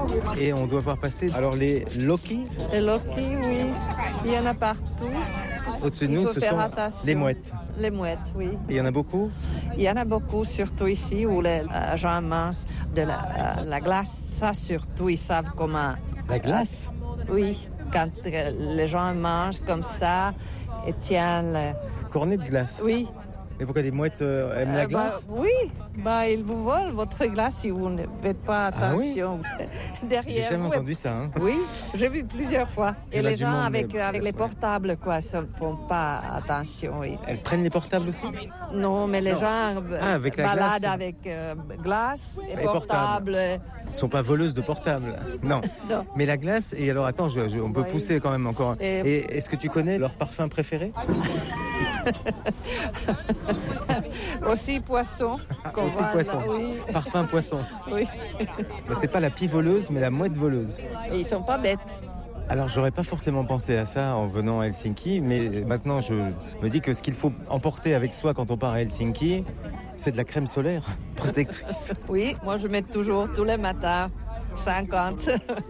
Et on doit voir passer alors les Loki. Les Loki, oui. Il y en a partout. Au-dessus de nous, ce sont les mouettes. Les mouettes, oui. Et il y en a beaucoup? Il y en a beaucoup, surtout ici, où les gens mangent de la glace. Ça, surtout, ils savent comment... La glace? Oui, quand les gens mangent comme ça et tiennent... Cornet de glace? Oui. Et pourquoi les mouettes aiment la glace? Oui, ils vous volent votre glace si vous ne faites pas attention. Ah oui? Derrière J'ai jamais vous. entendu ça. Hein. Oui, j'ai vu plusieurs fois. Et les gens avec les portables, quoi, ne font pas attention. Oui. Elles prennent les portables aussi? Non, mais les gens avec la baladent glace. avec glace et portables. Elles ne sont pas voleuses de portables. Non. Non. Mais la glace, et alors attends, on peut pousser quand même encore. Et est-ce que tu connais leur parfum préféré? Aussi poisson. Aussi poisson. Oui. Parfum poisson. Oui. Mais c'est pas la pie voleuse, mais la mouette voleuse. Et ils sont pas bêtes. Alors j'aurais pas forcément pensé à ça en venant à Helsinki, mais maintenant je me dis que ce qu'il faut emporter avec soi quand on part à Helsinki, c'est de la crème solaire protectrice. Oui, moi je mets toujours tous les matins 50,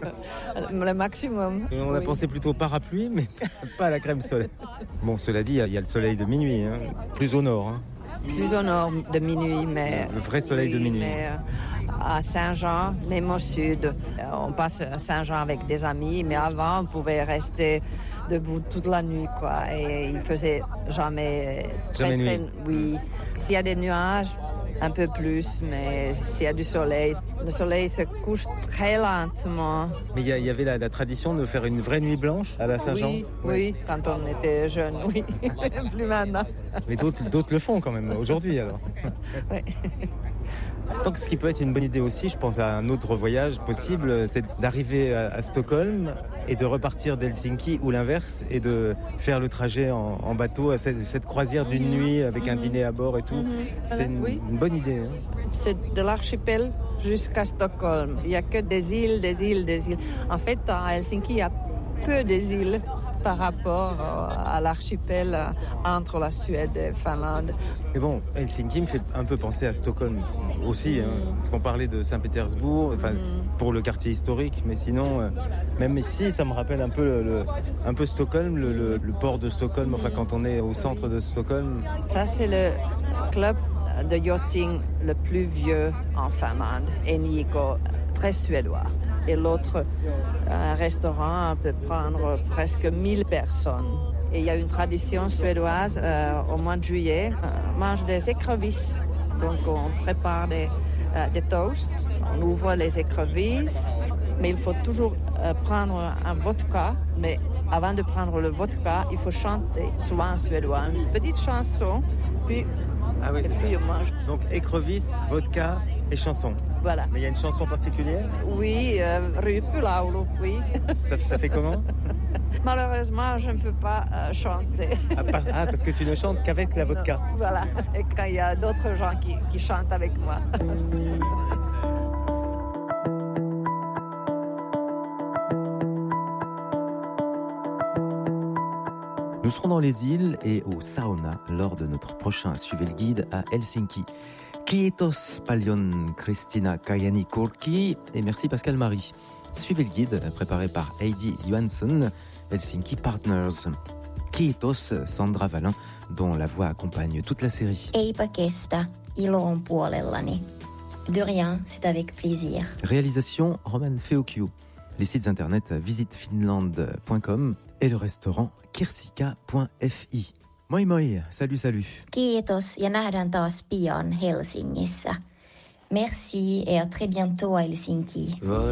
le maximum. Et on a pensé plutôt au parapluie, mais pas à la crème solaire. Bon, cela dit, il y a le soleil de minuit, hein, plus au nord. Hein. Plus au nord de minuit, mais... Le vrai soleil de minuit. Mais, à Saint-Jean, même au sud, on passe à Saint-Jean avec des amis, mais avant, on pouvait rester debout toute la nuit, quoi. Et il faisait jamais nuit. Oui. S'il y a des nuages, un peu plus, mais s'il y a du soleil, le soleil se couche très lentement. Mais il y avait la tradition de faire une vraie nuit blanche à la Saint-Jean? Oui, quand on était jeune, oui. Plus maintenant. Mais d'autres le font quand même, aujourd'hui alors. Oui. Donc ce qui peut être une bonne idée aussi, je pense à un autre voyage possible, c'est d'arriver à Stockholm et de repartir d'Helsinki ou l'inverse et de faire le trajet en bateau à cette croisière d'une nuit avec un dîner à bord et tout. C'est une bonne idée. Hein. C'est de l'archipel jusqu'à Stockholm. Il n'y a que des îles. En fait, à Helsinki, il y a peu des îles par rapport à l'archipel entre la Suède et Finlande. Mais bon, Helsinki me fait un peu penser à Stockholm aussi, hein, parce qu'on parlait de Saint-Pétersbourg, pour le quartier historique, mais sinon, même ici, ça me rappelle un peu Stockholm, le port de Stockholm, enfin quand on est au centre de Stockholm. Ça, c'est le club de yachting le plus vieux en Finlande, Enico, très suédois. Et l'autre restaurant peut prendre presque 1000 personnes. Et il y a une tradition suédoise, au mois de juillet, on mange des écrevisses. Donc on prépare des toasts, on ouvre les écrevisses, mais il faut toujours prendre un vodka. Mais avant de prendre le vodka, il faut chanter, souvent en suédois, une petite chanson, puis... Ah oui, c'est ça. On mange. Donc écrevisses, vodka et chanson. Voilà. Mais il y a une chanson particulière? Oui, Ryppylaulu, oui. Ça fait comment? Malheureusement, je ne peux pas chanter. Parce que tu ne chantes qu'avec la vodka. Voilà, et quand il y a d'autres gens qui chantent avec moi. Nous serons dans les îles et au sauna lors de notre prochain Suivez le guide à Helsinki. Kiitos paljon Christina Kajani-Kurki et merci Pascal Marie. Suivez le guide préparé par Heidi Johansson, Helsinki Partners. Kiitos Sandra Vallin, dont la voix accompagne toute la série. Eipä kestä, ilo on puolellani. De rien, c'est avec plaisir. Réalisation Roman Feokiu. Les sites internet visitfinland.com et le restaurant kirsika.fi. Moi moi, salut. Kiitos ja nähdään taas pian Helsingissä. Merci et à très bientôt à Helsinki.